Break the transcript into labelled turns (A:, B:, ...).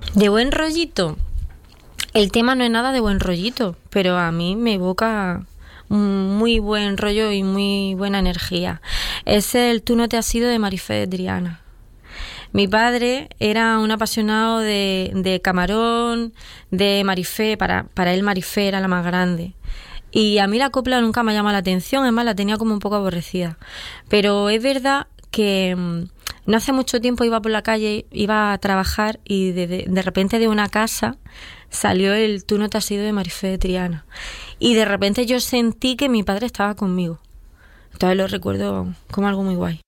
A: De buen rollito. El tema no es nada de buen rollito, pero a mí me evoca un muy buen rollo y muy buena energía. Es el Tú no te has ido de Marifé de Triana. Mi padre era un apasionado de Camarón, de Marifé, para él Marifé era la más grande. Y a mí la copla nunca me ha llamado la atención, además la tenía como un poco aborrecida. Pero es verdad que no hace mucho tiempo iba por la calle, iba a trabajar y de repente de una casa salió el Tú no te has ido de Marifé de Triana. Y de repente yo sentí que mi padre estaba conmigo. Entonces lo recuerdo como algo muy guay.